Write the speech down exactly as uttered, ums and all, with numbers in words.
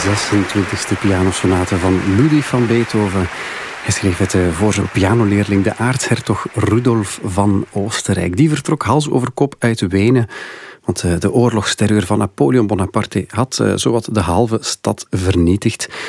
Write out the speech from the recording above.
zesentwintigste pianosonate van Ludwig van Beethoven. Hij schreef het voor zijn pianoleerling, de aartshertog Rudolf van Oostenrijk. Die vertrok hals over kop uit Wenen, want de oorlogsterreur van Napoleon Bonaparte had zowat de halve stad vernietigd.